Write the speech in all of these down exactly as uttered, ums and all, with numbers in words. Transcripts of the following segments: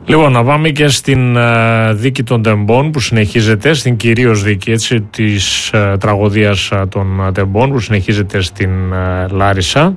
Λοιπόν, να πάμε και στην uh, δίκη των Τεμπών που συνεχίζεται, στην κυρίως δίκη έτσι, της uh, τραγωδίας uh, των uh, Τεμπών που συνεχίζεται στην uh, Λάρισα.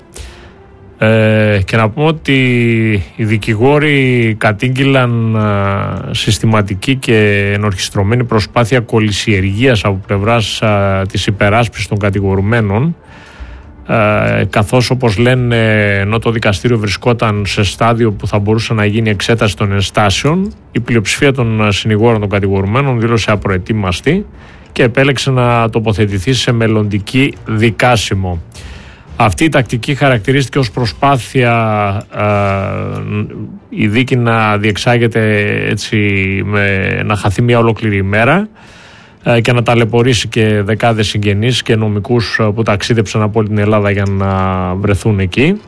Ε, και να πούμε ότι οι δικηγόροι κατήγγειλαν uh, συστηματική και ενορχιστρωμένη προσπάθεια κολυσιεργίας από πλευράς uh, της υπεράσπισης των κατηγορουμένων, Uh, καθώς όπως λένε, ενώ το δικαστήριο βρισκόταν σε στάδιο που θα μπορούσε να γίνει εξέταση των ενστάσεων, η πλειοψηφία των συνηγόρων των κατηγορουμένων δήλωσε απροετοίμαστη και επέλεξε να τοποθετηθεί σε μελλοντική δικάσιμο. Αυτή η τακτική χαρακτηρίστηκε ως προσπάθεια uh, η δίκη να διεξάγεται έτσι, με, να χαθεί μια ολόκληρη ημέρα και να ταλαιπωρήσει και δεκάδες συγγενείς και νομικούς που ταξίδεψαν από όλη την Ελλάδα για να βρεθούν εκεί.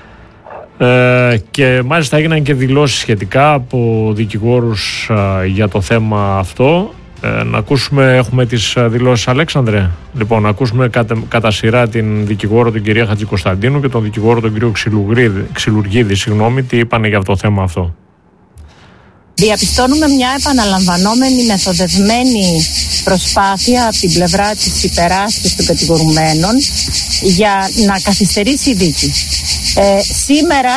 Ε, και μάλιστα έγιναν και δηλώσεις σχετικά από δικηγόρους ε, για το θέμα αυτό. Ε, να ακούσουμε, έχουμε τις δηλώσεις, Αλέξανδρε. Λοιπόν, να ακούσουμε κατά, κατά σειρά την δικηγόρο την κυρία Χατζικοσταντίνου και τον δικηγόρο τον κύριο Ξυλουργίδη, συγγνώμη, τι είπανε για το θέμα αυτό. Διαπιστώνουμε μια επαναλαμβανόμενη μεθοδευμένη προσπάθεια από την πλευρά της υπεράσπισης των κατηγορουμένων για να καθυστερήσει η δίκη. Ε, σήμερα,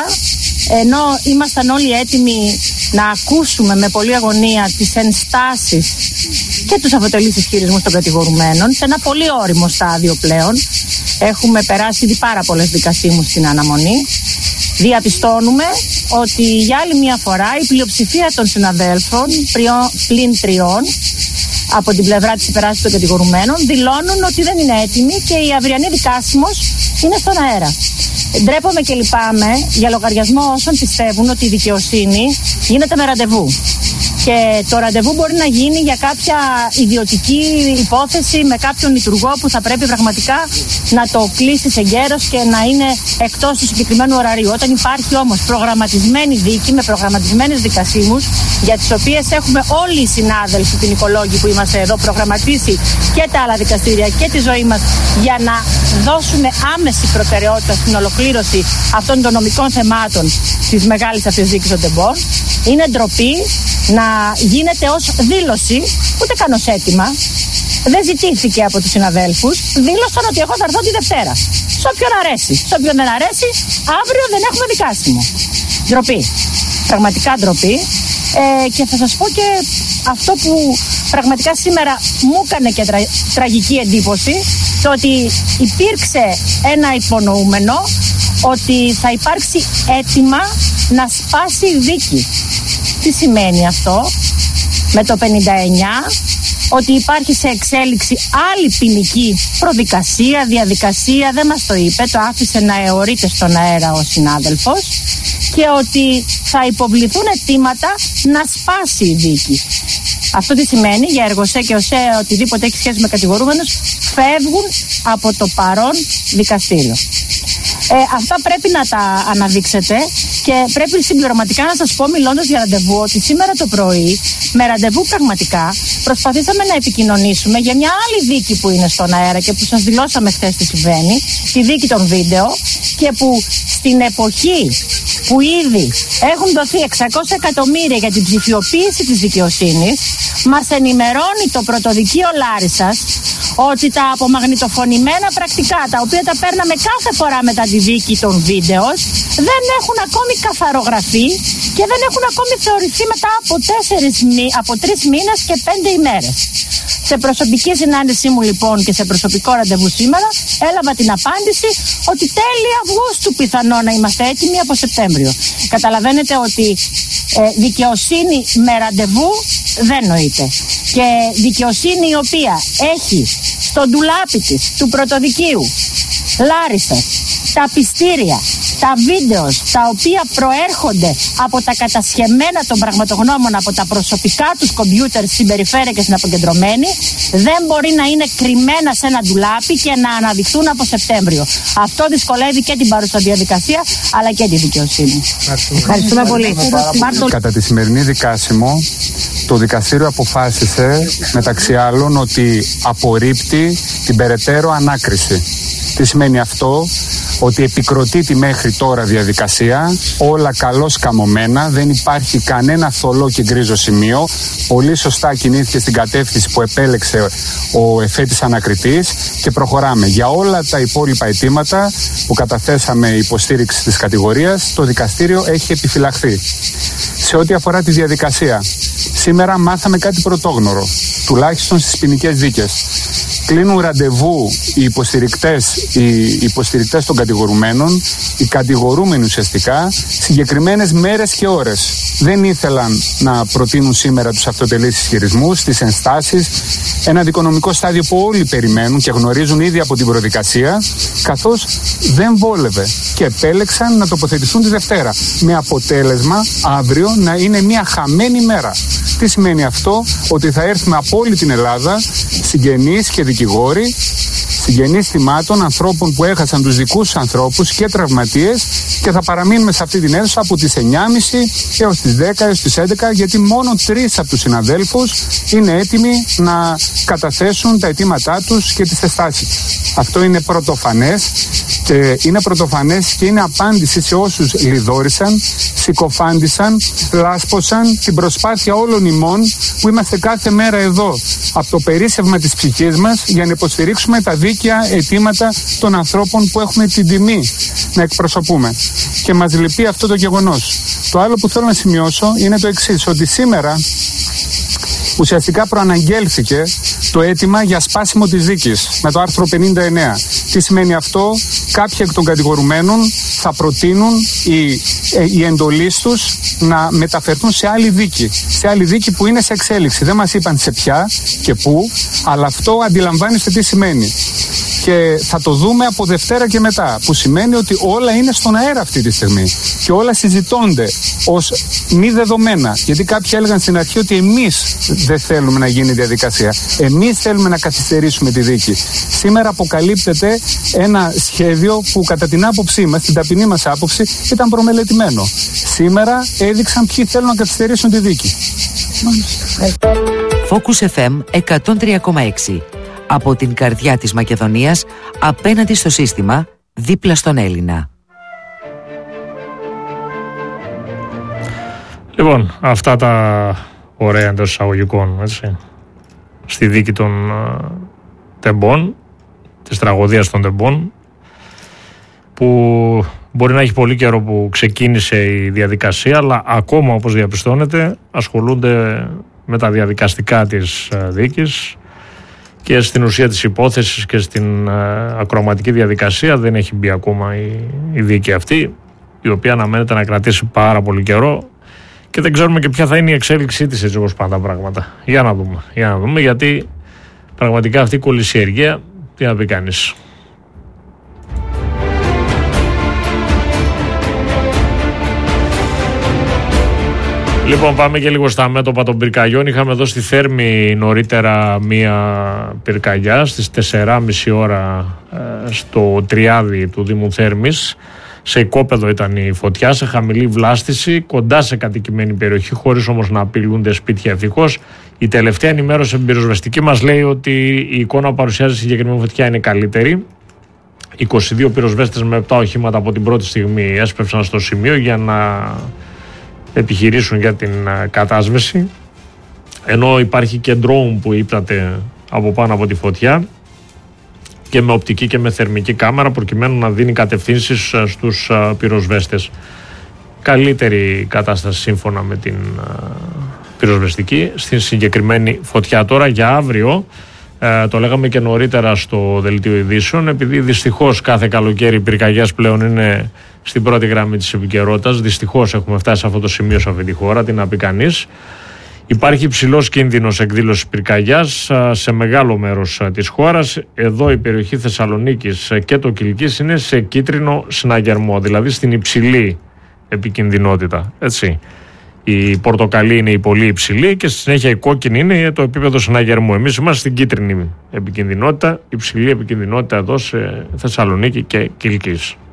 ενώ ήμασταν όλοι έτοιμοι να ακούσουμε με πολλή αγωνία τις ενστάσεις και τους αφετελείς ισχυρισμούς των κατηγορουμένων, σε ένα πολύ ώριμο στάδιο πλέον, έχουμε περάσει ήδη πάρα πολλές δικασίμους στην αναμονή, διαπιστώνουμε ότι για άλλη μια φορά η πλειοψηφία των συναδέλφων, πλην τριών, από την πλευρά της υπεράσπισης των κατηγορουμένων, δηλώνουν ότι δεν είναι έτοιμοι και η αυριανή δικάσιμος είναι στον αέρα. Ντρέπομαι και λυπάμαι για λογαριασμό όσων πιστεύουν ότι η δικαιοσύνη γίνεται με ραντεβού. Και το ραντεβού μπορεί να γίνει για κάποια ιδιωτική υπόθεση με κάποιον λειτουργό που θα πρέπει πραγματικά να το κλείσει εγκαίρως και να είναι εκτός του συγκεκριμένου ωραρίου. Όταν υπάρχει όμως προγραμματισμένη δίκη με προγραμματισμένες δικασίμους, για τις οποίες έχουμε όλοι οι συνάδελφοι ποινικολόγοι που είμαστε εδώ προγραμματίσει και τα άλλα δικαστήρια και τη ζωή μας για να δώσουμε άμεση προτεραιότητα στην ολοκλήρωση αυτών των νομικών θεμάτων της μεγάλης αυτής δίκης των Τεμπών, είναι ντροπή να γίνεται ως δήλωση, ούτε καν ως αίτημα. Δεν ζητήθηκε από τους συναδέλφους, δήλωσαν ότι εγώ θα έρθω τη Δευτέρα. Σε όποιον αρέσει. Σε όποιον δεν αρέσει, αύριο δεν έχουμε δικάσιμο. Ντροπή. Πραγματικά ντροπή. Ε, και θα σας πω και αυτό που πραγματικά σήμερα μου έκανε και τρα, τραγική εντύπωση, το ότι υπήρξε ένα υπονοούμενο ότι θα υπάρξει αίτημα να σπάσει η δίκη. Τι σημαίνει αυτό? Με το πενήντα εννιά ότι υπάρχει σε εξέλιξη άλλη ποινική προδικασία, διαδικασία, δεν μας το είπε, το άφησε να αιωρείται στον αέρα ο συνάδελφος, και ότι θα υποβληθούν αιτήματα να σπάσει η δίκη. Αυτό τι σημαίνει? Για εργοσέ και οσέ, οτιδήποτε έχει σχέση με κατηγορούμενους, φεύγουν από το παρόν δικαστήριο. Ε, αυτά πρέπει να τα αναδείξετε και πρέπει συμπληρωματικά να σας πω, μιλώντας για ραντεβού, ότι σήμερα το πρωί με ραντεβού πραγματικά προσπαθήσαμε να επικοινωνήσουμε για μια άλλη δίκη που είναι στον αέρα και που σας δηλώσαμε χθες τι συμβαίνει, τη δίκη των βίντεο, και που στην εποχή που ήδη έχουν δοθεί εξακόσια εκατομμύρια για την ψηφιοποίηση της δικαιοσύνης, μας ενημερώνει το πρωτοδικείο Λάρισσας ότι τα απομαγνητοφωνημένα πρακτικά, τα οποία τα παίρναμε κάθε φορά μετά τη δίκη των βίντεο, δεν έχουν ακόμη καθαρογραφεί και δεν έχουν ακόμη θεωρηθεί μετά από, τέσσερις, από τρεις μήνες και πέντε ημέρες. Σε προσωπική συνάντησή μου λοιπόν και σε προσωπικό ραντεβού σήμερα έλαβα την απάντηση ότι τέλη Αυγούστου πιθανό να είμαστε έτοιμοι από Σεπτέμβριο. Καταλαβαίνετε ότι ε, δικαιοσύνη με ραντεβού δεν νοείται. Και δικαιοσύνη η οποία έχει στο ντουλάπι της του πρωτοδικείου Λάρισσας τα πιστήρια, τα βίντεο τα οποία προέρχονται από τα κατασχεμένα των πραγματογνώμων από τα προσωπικά τους κομπιούτερ στην περιφέρεια και στην αποκεντρωμένη, δεν μπορεί να είναι κρυμμένα σε ένα ντουλάπι και να αναδειχθούν από Σεπτέμβριο. Αυτό δυσκολεύει και την παρούσα διαδικασία αλλά και τη δικαιοσύνη. Ευχαριστούμε πολύ. Κατά τη σημερινή δικάσιμο, το δικαστήριο αποφάσισε μεταξύ άλλων ότι απορρίπτει την περαιτέρω ανάκριση. Τι σημαίνει αυτό? Ότι επικροτεί τη μέχρι τώρα διαδικασία, όλα καλώς καμωμένα, δεν υπάρχει κανένα θολό και γκρίζο σημείο. Πολύ σωστά κινήθηκε στην κατεύθυνση που επέλεξε ο εφέτης ανακριτής και προχωράμε. Για όλα τα υπόλοιπα αιτήματα που καταθέσαμε υποστήριξη της κατηγορίας, το δικαστήριο έχει επιφυλαχθεί. Σε ό,τι αφορά τη διαδικασία, σήμερα μάθαμε κάτι πρωτόγνωρο, τουλάχιστον στις ποινικές δίκες. Κλείνουν ραντεβού οι υποστηρικτές, οι υποστηρικτές των κατηγορουμένων, οι κατηγορούμενοι ουσιαστικά, συγκεκριμένες μέρες και ώρες. Δεν ήθελαν να προτείνουν σήμερα τους αυτοτελείς ισχυρισμούς, τις ενστάσεις, ένα δικονομικό στάδιο που όλοι περιμένουν και γνωρίζουν ήδη από την προδικασία, καθώς δεν βόλευε και επέλεξαν να τοποθετηθούν τη Δευτέρα, με αποτέλεσμα αύριο να είναι μια χαμένη μέρα. Τι σημαίνει αυτό? Ότι θα έρθουμε από όλη την Ελλάδα συγγενείς και δικηγόροι, συγγενείς θυμάτων, ανθρώπων που έχασαν τους δικούς τους ανθρώπους και τραυματίες, και θα παραμείνουμε σε αυτή την αίθουσα από τις εννιά και μισή έως τις δέκα έως τις έντεκα, γιατί μόνο τρεις από τους συναδέλφους είναι έτοιμοι να καταθέσουν τα αιτήματά τους και τις αισθάσεις. Αυτό είναι πρωτοφανές και είναι πρωτοφανές και είναι απάντηση σε όσους λιδόρισαν, συκοφάντησαν, λάσπωσαν την προσπάθεια όλων ημών που είμαστε κάθε μέρα εδώ από το περίσσευμα της ψυχής μας για να υποστηρίξουμε τα δίκαια αιτήματα των ανθρώπων που έχουμε την τιμή να εκπροσωπούμε. Και μας λυπεί αυτό το γεγονός. Το άλλο που θέλω να σημειώσω είναι το εξής, ότι σήμερα ουσιαστικά προαναγγέλθηκε το αίτημα για σπάσιμο της δίκης με το άρθρο πενήντα εννέα. Τι σημαίνει αυτό? Κάποιοι εκ των κατηγορουμένων θα προτείνουν οι, οι εντολείς τους να μεταφερθούν σε άλλη δίκη. Σε άλλη δίκη που είναι σε εξέλιξη. Δεν μας είπαν σε ποια και πού, αλλά αυτό αντιλαμβάνεστε τι σημαίνει. Και θα το δούμε από Δευτέρα και μετά, που σημαίνει ότι όλα είναι στον αέρα αυτή τη στιγμή και όλα συζητώνται ως μη δεδομένα. Γιατί κάποιοι έλεγαν στην αρχή ότι εμείς δεν θέλουμε να γίνει διαδικασία, εμείς θέλουμε να καθυστερήσουμε τη δίκη. Σήμερα αποκαλύπτεται ένα σχέδιο που κατά την άποψή μας, την ταπεινή μας άποψη, ήταν προμελετημένο. Σήμερα έδειξαν ποιοι θέλουν να καθυστερήσουν τη δίκη. Focus εφ εμ εκατόν τρία κόμμα έξι. Από την καρδιά της Μακεδονίας, απέναντι στο σύστημα, δίπλα στον Έλληνα. Λοιπόν, αυτά τα ωραία εντός εισαγωγικών, έτσι, στη δίκη των uh, τεμπών, της τραγωδίας των τεμπών, που μπορεί να έχει πολύ καιρό που ξεκίνησε η διαδικασία, αλλά ακόμα, όπως διαπιστώνετε, ασχολούνται με τα διαδικαστικά της uh, δίκης, και στην ουσία της υπόθεσης και στην uh, ακροαματική διαδικασία δεν έχει μπει ακόμα η, η δίκη αυτή, η οποία αναμένεται να κρατήσει πάρα πολύ καιρό και δεν ξέρουμε και ποια θα είναι η εξέλιξή της, έτσι όπως πάνε τα πράγματα. Για να δούμε, για να δούμε, γιατί πραγματικά αυτή η κολυσιεργία, τι να πει κανείς. Λοιπόν, πάμε και λίγο στα μέτωπα των πυρκαγιών. Είχαμε εδώ στη Θέρμη νωρίτερα μία πυρκαγιά στις τέσσερις και μισή ώρα ε, στο Τριάδι του Δήμου Θέρμης. Σε οικόπεδο ήταν η φωτιά, σε χαμηλή βλάστηση, κοντά σε κατοικημένη περιοχή, χωρίς όμως να απειλούνται σπίτια ευτυχώς. Η τελευταία ενημέρωση πυροσβεστική μας λέει ότι η εικόνα που παρουσιάζει στη συγκεκριμένη φωτιά είναι καλύτερη. είκοσι δύο πυροσβέστες με επτά οχήματα από την πρώτη στιγμή έσπευσαν στο σημείο για να επιχειρήσουν για την κατάσβεση, ενώ υπάρχει και ντρόουν που ύπταται από πάνω από τη φωτιά και με οπτική και με θερμική κάμερα, προκειμένου να δίνει κατευθύνσεις στους πυροσβέστες. Καλύτερη κατάσταση σύμφωνα με την πυροσβεστική στην συγκεκριμένη φωτιά. Τώρα για αύριο, ε, το λέγαμε και νωρίτερα στο δελτίο ειδήσεων, επειδή δυστυχώς κάθε καλοκαίρι οι πυρκαγιές πλέον είναι στην πρώτη γραμμή της επικαιρότητας, δυστυχώς έχουμε φτάσει σε αυτό το σημείο σε αυτή τη χώρα, τι να πει κανείς. Υπάρχει υψηλός κίνδυνος εκδήλωσης πυρκαγιάς σε μεγάλο μέρος της χώρας. Εδώ η περιοχή Θεσσαλονίκης και το Κιλκής είναι σε κίτρινο συναγερμό, δηλαδή στην υψηλή επικινδυνότητα. Έτσι. Η πορτοκαλί είναι η πολύ υψηλή και στη συνέχεια η κόκκινη είναι το επίπεδο συναγερμού. Εμείς είμαστε στην κίτρινη επικινδυνότητα, υψηλή επικινδυνότητα εδώ σε Θεσσαλονίκη και Κιλκής.